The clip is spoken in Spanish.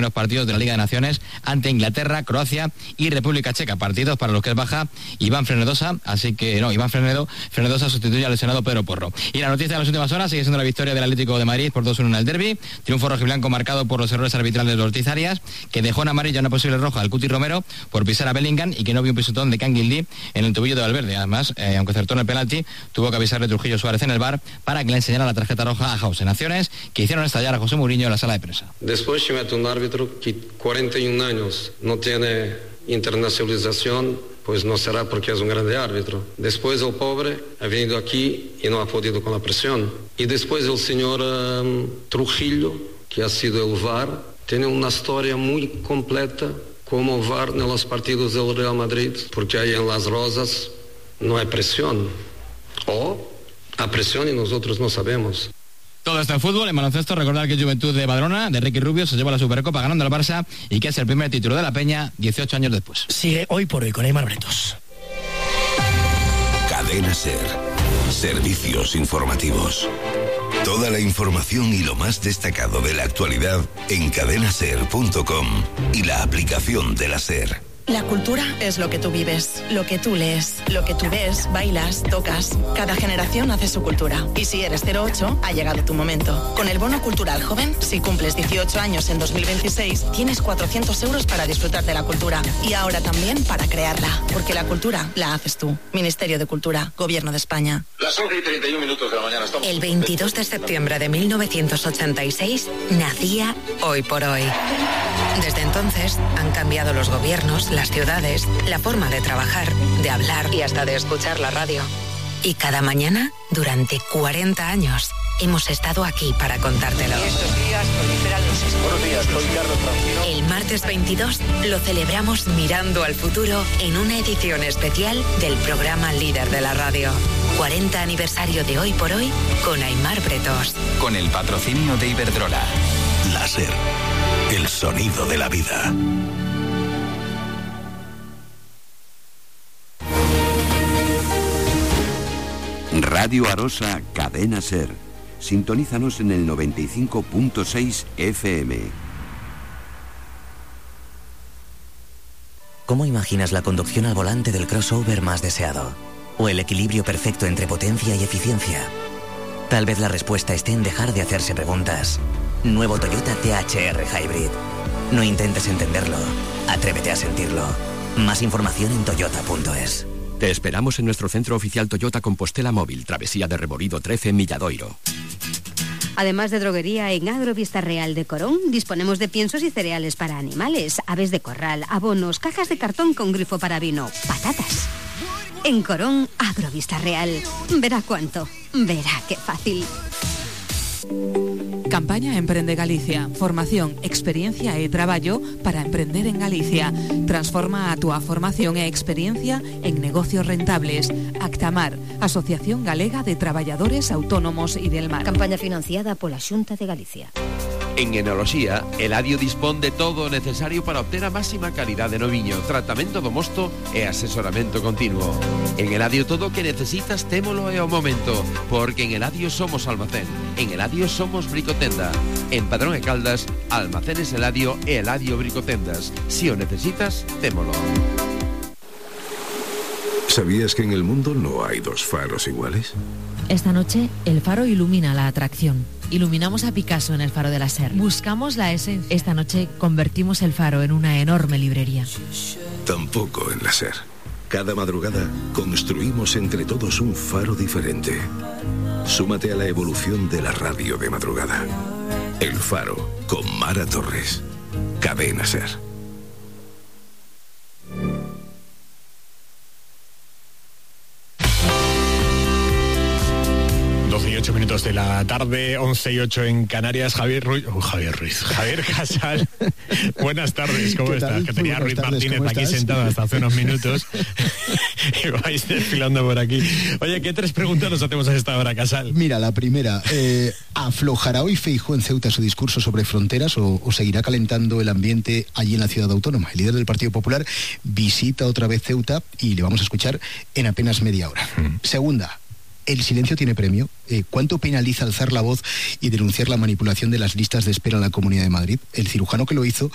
primeros partidos de la Liga de Naciones ante Inglaterra, Croacia y República Checa, partidos para los que es baja Iván Frenedosa, Iván Frenedosa sustituye al lesionado Pedro Porro. Y la noticia de las últimas horas sigue siendo la victoria del Atlético de Madrid por 2-1 en el derbi, triunfo rojiblanco marcado por los errores arbitrales de Ortiz Arias, que dejó en amarilla una posible roja al Cuti Romero por pisar a Bellingham y que no vio un pisotón de Canguilí en el tobillo de Valverde. Además, aunque acertó en el penalti, tuvo que avisarle Trujillo Suárez en el VAR para que le enseñara la tarjeta roja a Jausen. Acciones que hicieron estallar a José Mourinho en la sala de prensa. Después se mete un árbitro que 41 años no tiene internacionalización, pues no será porque es un grande árbitro. Después el pobre ha venido aquí y no ha podido con la presión. Y después el señor Trujillo, que ha sido el VAR, tiene una historia muy completa como VAR en los partidos del Real Madrid, porque ahí en Las Rosas no hay presión. O hay presión y nosotros no sabemos. Todo esto en fútbol. En baloncesto, recordar que Juventud de Badalona, de Ricky Rubio, se lleva la Supercopa ganando al Barça y que es el primer título de la Peña 18 años después. Sigue Hoy por Hoy con Aimar Bretos. Cadena SER. Servicios informativos. Toda la información y lo más destacado de la actualidad en cadenaser.com y la aplicación de la SER. La cultura es lo que tú vives, lo que tú lees, lo que tú ves, bailas, tocas. Cada generación hace su cultura. Y si eres 08, ha llegado tu momento. Con el Bono Cultural Joven, si cumples 18 años en 2026, tienes 400 euros para disfrutar de la cultura. Y ahora también para crearla. Porque la cultura la haces tú. Ministerio de Cultura, Gobierno de España. Las 11:31 de la mañana estamos... El 22 de septiembre de 1986 nacía Hoy por Hoy. Desde entonces han cambiado los gobiernos, las ciudades, la forma de trabajar, de hablar y hasta de escuchar la radio. Y cada mañana, durante 40 años, hemos estado aquí para contártelo. Estos días proliferan los esportes. Buenos días, soy Carlos Francino. El martes 22 lo celebramos mirando al futuro en una edición especial del programa líder de la radio. 40 aniversario de Hoy por Hoy con Aimar Bretos. Con el patrocinio de Iberdrola. La SER. El sonido de la vida. Radio Arosa, Cadena SER. Sintonízanos en el 95.6 FM. ¿Cómo imaginas la conducción al volante del crossover más deseado? ¿O el equilibrio perfecto entre potencia y eficiencia? Tal vez la respuesta esté en dejar de hacerse preguntas. Nuevo Toyota THR Hybrid. No intentes entenderlo, atrévete a sentirlo. Más información en toyota.es. Te esperamos en nuestro centro oficial Toyota Compostela Móvil, Travesía de Reborido 13 en Milladoiro. Además de droguería, en Agrovista Real de Corón disponemos de piensos y cereales para animales, aves de corral, abonos, cajas de cartón con grifo para vino, patatas. En Corón, Agrovista Real. Verá cuánto, verá qué fácil. Campaña Emprende Galicia. Formación, experiencia e traballo para emprender en Galicia. Transforma a túa formación e experiencia en negocios rentables. Actamar, Asociación Galega de Traballadores Autónomos y del Mar. Campaña financiada pola Xunta de Galicia. En Enoloxía, Eladio dispón de todo o necesario para obter a máxima calidade no viño, tratamento do mosto e asesoramento continuo. En Eladio todo o que necesitas témolo e ao momento, porque en Eladio somos almacén, en Eladio somos bricotenda. En Padrón e Caldas, Almacenes Eladio e Eladio Bricotendas. Si o necesitas, témolo. ¿Sabías que en el mundo no hay dos faros iguales? Esta noche, el faro ilumina la atracción. Iluminamos a Picasso en el faro de la SER. Buscamos la esencia. Esta noche convertimos el faro en una enorme librería. Tampoco en la SER. Cada madrugada construimos entre todos un faro diferente. Súmate a la evolución de la radio de madrugada. El Faro, con Mara Torres. Cadena SER. 8 minutos de la tarde, 11:08 en Canarias. Javier Casal. Buenas tardes, ¿cómo estás? Que tenía a Ruiz Martínez aquí sentado hasta hace unos minutos. Y vais desfilando por aquí. Oye, ¿qué tres preguntas nos hacemos a esta hora, Casal? Mira, la primera, ¿aflojará hoy Feijóo en Ceuta su discurso sobre fronteras o seguirá calentando el ambiente allí en la ciudad autónoma? El líder del Partido Popular visita otra vez Ceuta y le vamos a escuchar en apenas media hora. Segunda, ¿el silencio tiene premio? ¿Cuánto penaliza alzar la voz y denunciar la manipulación de las listas de espera en la Comunidad de Madrid? El cirujano que lo hizo